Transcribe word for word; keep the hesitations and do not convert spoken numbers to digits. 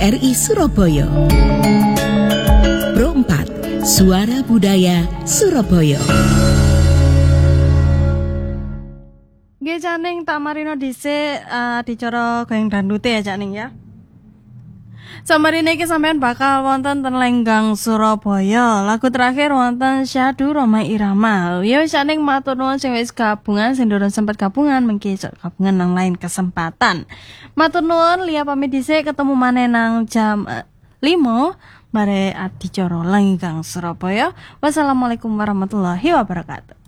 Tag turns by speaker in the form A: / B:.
A: R I Surabaya. Pro empat, Suara Budaya Surabaya.
B: Nggih Caning tak marino dhisik uh, dicara goyang dandute ya Caning ya. Samarine iki sampean bakal wonten ten Lenggang Surabaya. Lagu terakhir wonten Syahdu Roma Irama. Ya wis Caning matur nuwun sing wis gabungan, sing durung sempat gabungan mengki gabungan nang lain kesempatan. Matur nuwun liya pamit dhisik ketemu maneh nang jam uh, lima bare adicara Lenggang Surabaya. Wassalamualaikum warahmatullahi wabarakatuh.